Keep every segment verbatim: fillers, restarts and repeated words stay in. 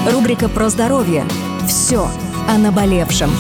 Рубрика про здоровье. Все о наболевшем.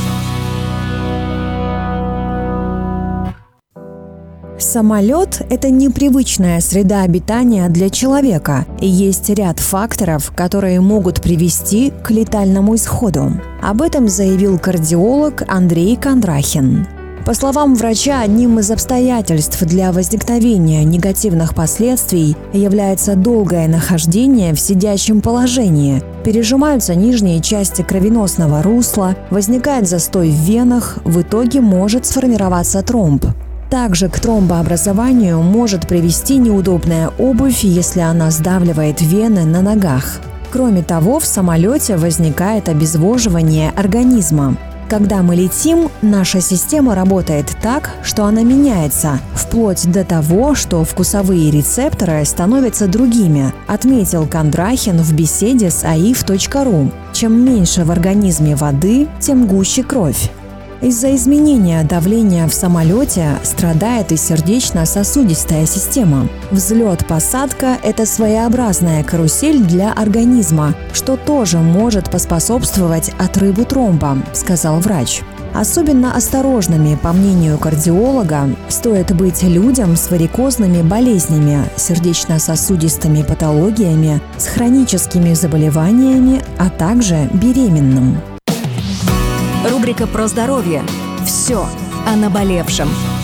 Самолет – это непривычная среда обитания для человека, и есть ряд факторов, которые могут привести к летальному исходу. Об этом заявил кардиолог Андрей Кондрахин. По словам врача, одним из обстоятельств для возникновения негативных последствий является долгое нахождение в сидячем положении. Пережимаются нижние части кровеносного русла, возникает застой в венах, в итоге может сформироваться тромб. Также к тромбообразованию может привести неудобная обувь, если она сдавливает вены на ногах. Кроме того, в самолете возникает обезвоживание организма. Когда мы летим, наша система работает так, что она меняется, вплоть до того, что вкусовые рецепторы становятся другими, отметил Кондрахин в беседе с аиф точка ру. Чем меньше в организме воды, тем гуще кровь. Из-за изменения давления в самолете страдает и сердечно-сосудистая система. Взлет-посадка – это своеобразная карусель для организма, что тоже может поспособствовать отрыву тромба, сказал врач. Особенно осторожными, по мнению кардиолога, стоит быть людям с варикозными болезнями, сердечно-сосудистыми патологиями, с хроническими заболеваниями, а также беременным. Рубрика про здоровье. Все о наболевшем.